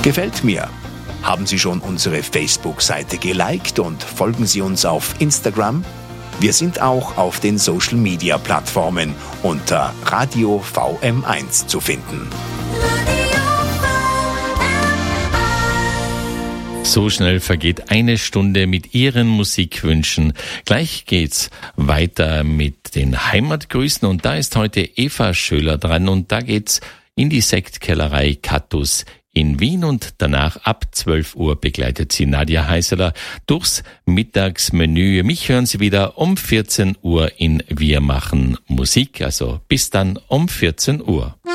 Gefällt mir? Haben Sie schon unsere Facebook-Seite geliked und folgen Sie uns auf Instagram? Wir sind auch auf den Social-Media-Plattformen unter Radio VM1 zu finden. So schnell vergeht eine Stunde mit Ihren Musikwünschen. Gleich geht's weiter mit den Heimatgrüßen und da ist heute Eva Schöler dran und da geht's in die Sektkellerei Kattus in Wien und danach ab 12 Uhr begleitet sie Nadja Heißeler durchs Mittagsmenü. Mich hören Sie wieder um 14 Uhr in Wir machen Musik, also bis dann um 14 Uhr.